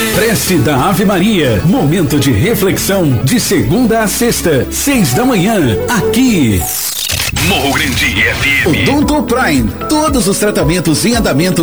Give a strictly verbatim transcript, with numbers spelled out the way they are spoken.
Prece da Ave Maria, momento de reflexão de segunda a sexta, seis da manhã, aqui. Morro Grande F M. Odonto Prime, todos os tratamentos em andamento